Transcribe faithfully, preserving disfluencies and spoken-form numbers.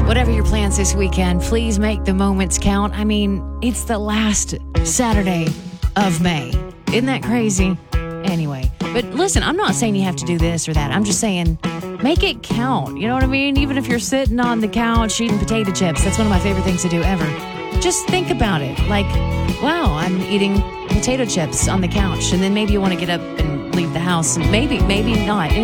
Whatever your plans this weekend, please make the moments count. I mean, it's the last Saturday of May. Isn't that crazy? Anyway, but listen, I'm not saying you have to do this or that. I'm just saying make it count. You know what I mean? Even if you're sitting on the couch eating potato chips, that's one of my favorite things to do ever. Just think about it. Like, wow, I'm eating potato chips on the couch. And then maybe you want to get up and leave the house. Maybe, maybe not.